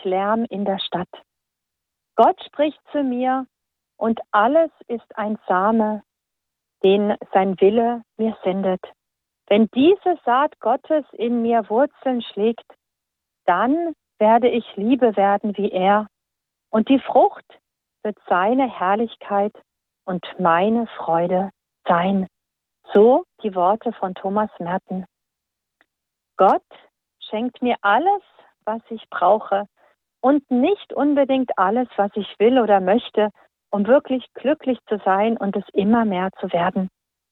Lärm in der Stadt. Gott spricht zu mir und alles ist ein Same, den sein Wille mir sendet. Wenn diese Saat Gottes in mir Wurzeln schlägt, dann werde ich Liebe werden wie er, und die Frucht wird seine Herrlichkeit und meine Freude sein. So die Worte von Thomas Merton. Gott schenkt mir alles, was ich brauche und nicht unbedingt alles, was ich will oder möchte, um wirklich glücklich zu sein und es immer mehr zu werden.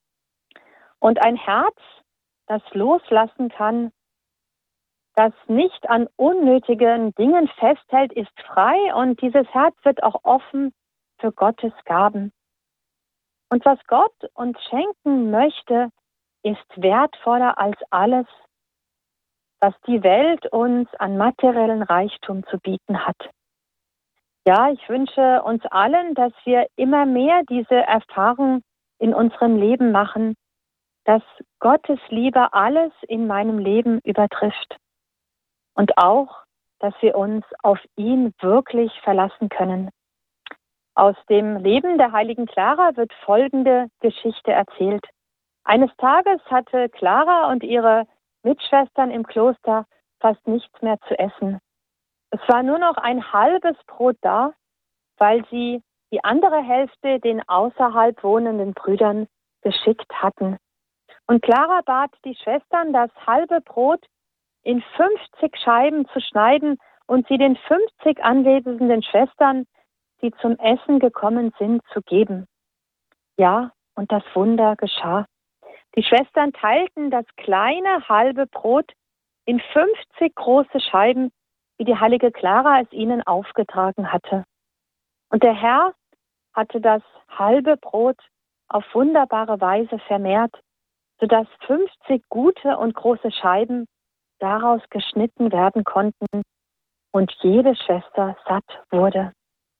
Und ein Herz, das loslassen kann, das nicht an unnötigen Dingen festhält, ist frei und dieses Herz wird auch offen für Gottes Gaben. Und was Gott uns schenken möchte, ist wertvoller als alles, was die Welt uns an materiellen Reichtum zu bieten hat. Ja, ich wünsche uns allen, dass wir immer mehr diese Erfahrung in unserem Leben machen, dass Gottes Liebe alles in meinem Leben übertrifft. Und auch, dass wir uns auf ihn wirklich verlassen können. Aus dem Leben der heiligen Clara wird folgende Geschichte erzählt. Eines Tages hatte Clara und ihre Mitschwestern im Kloster fast nichts mehr zu essen. Es war nur noch ein halbes Brot da, weil sie die andere Hälfte den außerhalb wohnenden Brüdern geschickt hatten. Und Clara bat die Schwestern, das halbe Brot in 50 Scheiben zu schneiden und sie den 50 anwesenden Schwestern, die zum Essen gekommen sind, zu geben. Ja, und das Wunder geschah. Die Schwestern teilten das kleine halbe Brot in 50 große Scheiben, wie die heilige Clara es ihnen aufgetragen hatte. Und der Herr hatte das halbe Brot auf wunderbare Weise vermehrt, sodass 50 gute und große Scheiben daraus geschnitten werden konnten und jede Schwester satt wurde.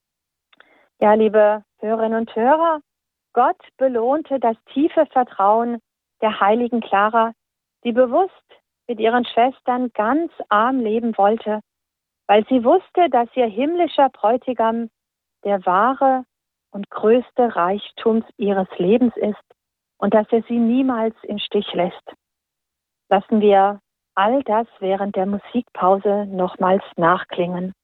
Ja, liebe Hörerinnen und Hörer, Gott belohnte das tiefe Vertrauen der heiligen Clara, die bewusst mit ihren Schwestern ganz arm leben wollte, weil sie wusste, dass ihr himmlischer Bräutigam der wahre und größte Reichtum ihres Lebens ist und dass er sie niemals im Stich lässt. Lassen wir all das während der Musikpause nochmals nachklingen.